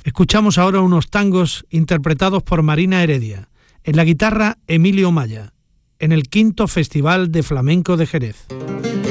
Escuchamos ahora unos tangos interpretados por Marina Heredia, en la guitarra Emilio Maya, en el 5º Festival de Flamenco de Jerez.